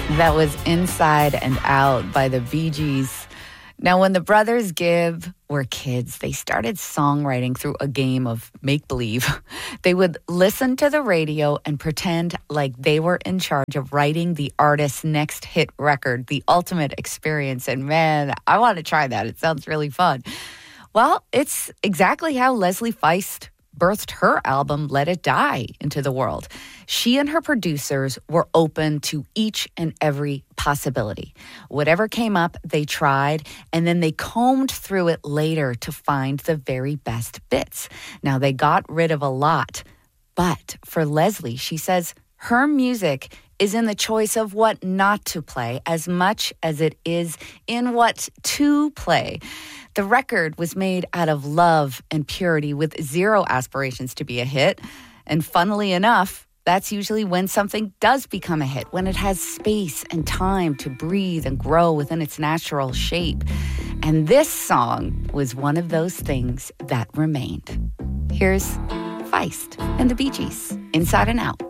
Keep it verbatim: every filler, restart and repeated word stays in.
That was Inside and Out by the Bee Gees. Now, when the brothers Gibb were kids, they started songwriting through a game of make-believe. They would listen to the radio and pretend like they were in charge of writing the artist's next hit record, the ultimate experience. And man, I want to try that. It sounds really fun. Well, it's exactly how Leslie Feist birthed her album, Let It Die, into the world. She and her producers were open to each and every possibility. Whatever came up, they tried, and then they combed through it later to find the very best bits. Now, they got rid of a lot, but for Leslie, she says her music is in the choice of what not to play as much as it is in what to play. The record was made out of love and purity with zero aspirations to be a hit. And funnily enough, that's usually when something does become a hit, when it has space and time to breathe and grow within its natural shape. And this song was one of those things that remained. Here's Feist and the Bee Gees, Inside and Out.